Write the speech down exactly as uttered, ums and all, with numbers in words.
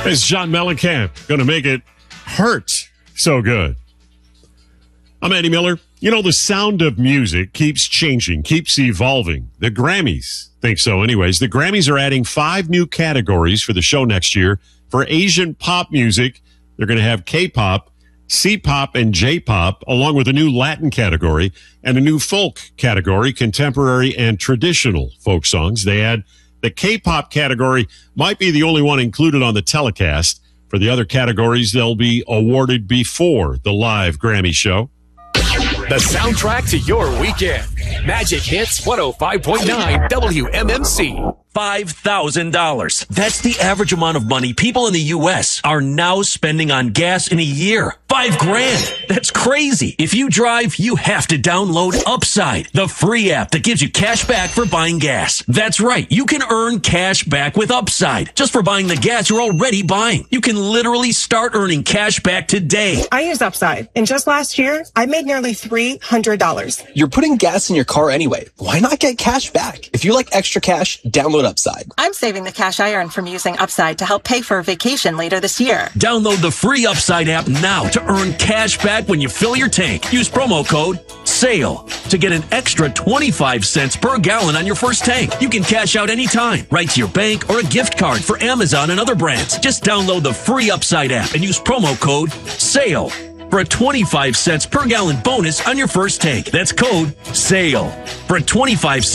It's John Mellencamp going to make it hurt so good. I'm Andy Miller. You know, the sound of music keeps changing, keeps evolving. The Grammys think so anyways. The Grammys are adding five new categories for the show next year. For Asian pop music, they're going to have K-pop, C-pop, and J-pop, along with a new Latin category and a new folk category, contemporary and traditional folk songs. They add the K-pop category might be the only one included on the telecast. For the other categories, they'll be awarded before the live Grammy show. The soundtrack to your weekend. Magic Hits one oh five point nine W M M C. five thousand dollars. That's the average amount of money people in the U S are now spending on gas in a year. Five grand. That's crazy. If you drive, you have to download Upside, the free app that gives you cash back for buying gas. That's right. You can earn cash back with Upside just for buying the gas you're already buying. You can literally start earning cash back today. I use Upside, and just last year, I made nearly three hundred dollars. You're putting gas in your car anyway. Why not get cash back? If you like extra cash, download Upside. I'm saving the cash I earned from using Upside to help pay for a vacation later this year. Download the free Upside app now to earn cash back when you fill your tank. Use promo code SALE to get an extra twenty-five cents per gallon on your first tank. You can cash out anytime, right to your bank or a gift card for Amazon and other brands. Just download the free Upside app and use promo code SALE for a twenty-five cents per gallon bonus on your first tank. That's code SALE for a twenty-five cents